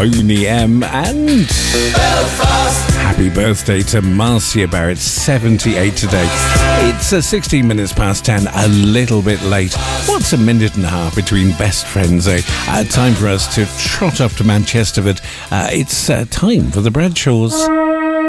Boney M. And happy birthday to Marcia Barrett, 78 today. It's 16 minutes past 10, a little bit late. What's a minute and a half between best friends, eh? Time for us to trot up to Manchesterford. It's time for the Bradshaws.